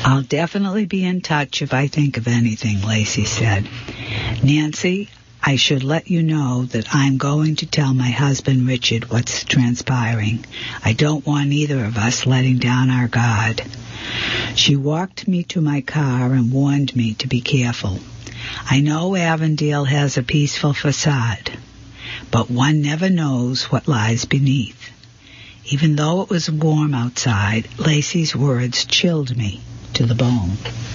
I'll definitely be in touch if I think of anything, Lacey said. Nancy, I should let you know that I'm going to tell my husband Richard what's transpiring. I don't want either of us letting down our guard. She walked me to my car and warned me to be careful. I know Avondale has a peaceful facade, but one never knows what lies beneath. Even though it was warm outside, Lacey's words chilled me to the bone.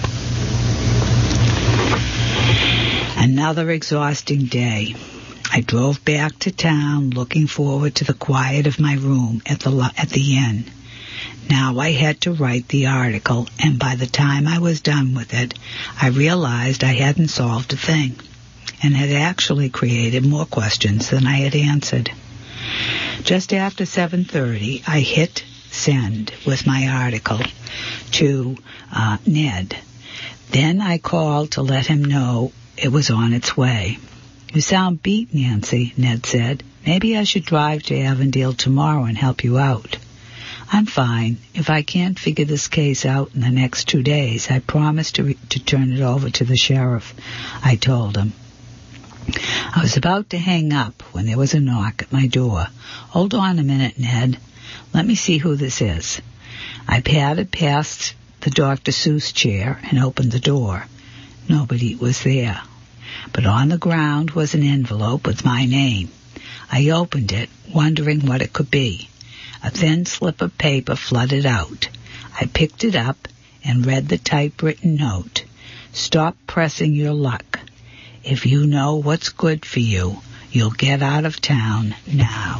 Another exhausting day. I drove back to town looking forward to the quiet of my room at the inn. Now I had to write the article, and by the time I was done with it, I realized I hadn't solved a thing, and had actually created more questions than I had answered. Just after 7:30, I hit send with my article to Ned. Then I called to let him know it was on its way. You sound beat, Nancy, Ned said. Maybe I should drive to Avondale tomorrow and help you out. I'm fine. If I can't figure this case out in the next 2 days, I promise to turn it over to the sheriff, I told him. I was about to hang up when there was a knock at my door. Hold on a minute, Ned. Let me see who this is. I padded past the Dr. Seuss chair and opened the door. Nobody was there. But on the ground was an envelope with my name. I opened it, wondering what it could be. A thin slip of paper fluttered out. I picked it up and read the typewritten note. Stop pressing your luck. If you know what's good for you, you'll get out of town now.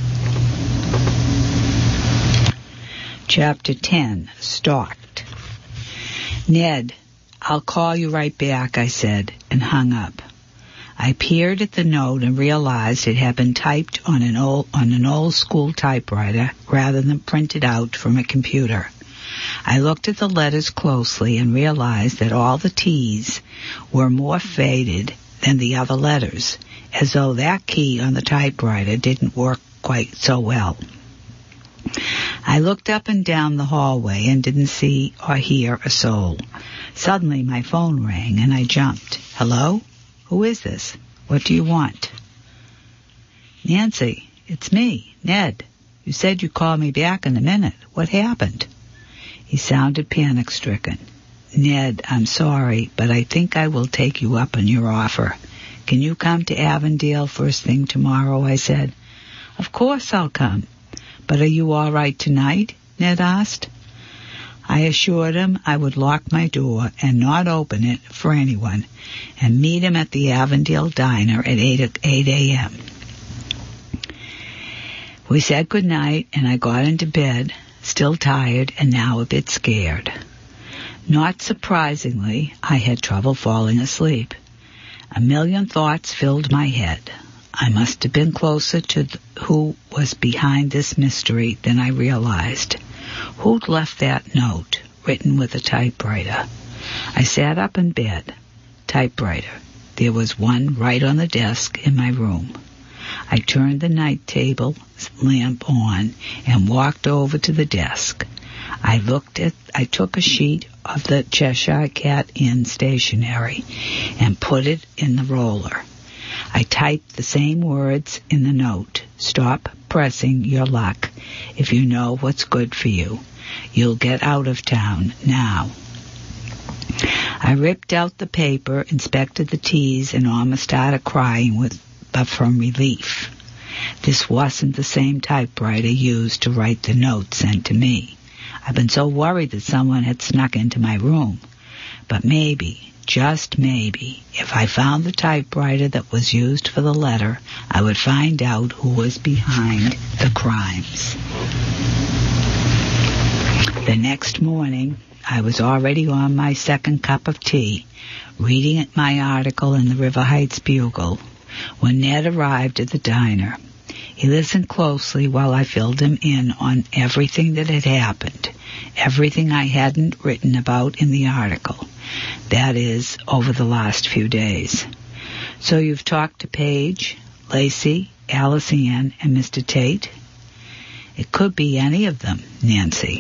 Chapter 10, Stalked. Ned, I'll call you right back, I said, and hung up. I peered at the note and realized it had been typed on an old school typewriter rather than printed out from a computer. I looked at the letters closely and realized that all the T's were more faded than the other letters, as though that key on the typewriter didn't work quite so well. I looked up and down the hallway and didn't see or hear a soul. Suddenly my phone rang and I jumped. Hello? Who is this? What do you want? Nancy, it's me, Ned. You said you'd call me back in a minute. What happened? He sounded panic-stricken. Ned, I'm sorry, but I think I will take you up on your offer. Can you come to Avondale first thing tomorrow? I said. Of course I'll come. But are you all right tonight? Ned asked. I assured him I would lock my door and not open it for anyone, and meet him at the Avondale Diner at 8 a.m. We said good night, and I got into bed, still tired and now a bit scared. Not surprisingly, I had trouble falling asleep. A million thoughts filled my head. I must have been closer to who was behind this mystery than I realized. Who'd left that note, written with a typewriter? I sat up in bed. Typewriter. There was one right on the desk in my room. I turned the night table lamp on and walked over to the desk. I took a sheet of the Cheshire Cat Inn stationery and put it in the roller. I typed the same words in the note. Stop pressing your luck. If you know what's good for you, you'll get out of town now. I ripped out the paper, inspected the T's, and almost started crying but from relief. This wasn't the same typewriter used to write the note sent to me. I've been so worried that someone had snuck into my room. But maybe, just maybe, if I found the typewriter that was used for the letter, I would find out who was behind the crimes. The next morning, I was already on my second cup of tea, reading my article in the River Heights Bugle, when Ned arrived at the diner. He listened closely while I filled him in on everything that had happened, everything I hadn't written about in the article, that is, over the last few days. So you've talked to Paige, Lacey, Alice Ann, and Mr. Tate? It could be any of them, Nancy.